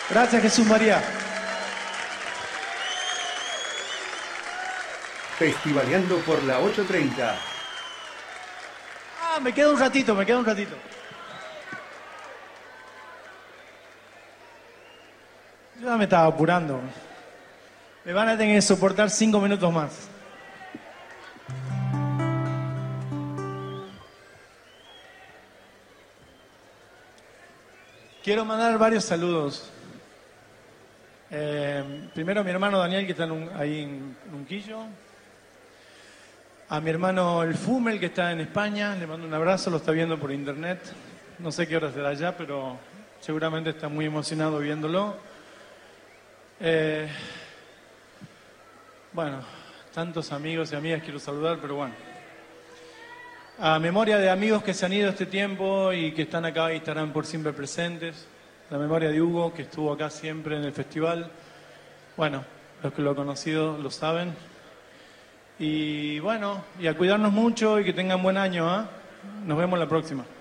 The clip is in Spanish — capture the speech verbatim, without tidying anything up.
Gracias, Jesús María. Festivaleando por la ocho treinta. Ah, me queda un ratito, me queda un ratito. Yo ya me estaba apurando. Me van a tener que soportar cinco minutos más. Quiero mandar varios saludos. Eh, primero a mi hermano Daniel, que está en un, ahí en Unquillo. A mi hermano El Fumel, que está en España. Le mando un abrazo, lo está viendo por internet. No sé qué hora será allá, pero seguramente está muy emocionado viéndolo. Eh, bueno, tantos amigos y amigas quiero saludar, pero bueno. A memoria de amigos que se han ido este tiempo y que están acá y estarán por siempre presentes. La memoria de Hugo, que estuvo acá siempre en el festival. Bueno, los que lo han conocido lo saben. Y bueno, y a cuidarnos mucho y que tengan buen año, ¿eh? Nos vemos la próxima.